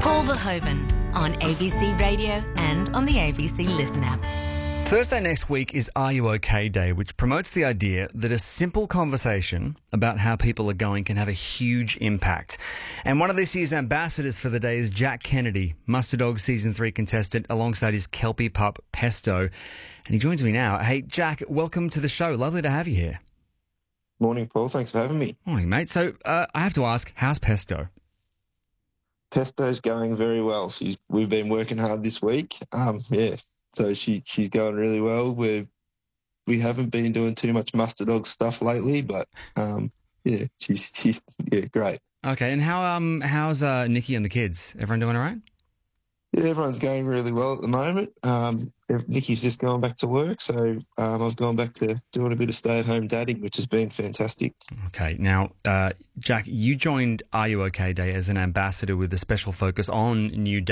Paul Verhoeven on ABC Radio and on the ABC Listen app. Thursday next week is Are You OK Day, which promotes the idea that a simple conversation about how people are going can have a huge impact. And one of this year's ambassadors for the day is Jack Kennedy, Muster Dog Season 3 contestant, alongside his Kelpie pup, Pesto. And he joins me now. Hey, Jack, welcome to the show. Lovely to have you here. Morning, Paul. Thanks for having me. Morning, mate. So I have to ask, how's Pesto? Pesto's going very well. We've been working hard this week. So she's going really well. We haven't been doing too much Muster Dog stuff lately, but she's great. Okay, and how's Nikki and the kids? Everyone doing all right? Yeah, everyone's going really well at the moment. Nikki's just going back to work, so I've gone back to doing a bit of stay-at-home dadding, which has been fantastic. Okay, now, Jack, you joined Are You OK Day as an ambassador with a special focus on new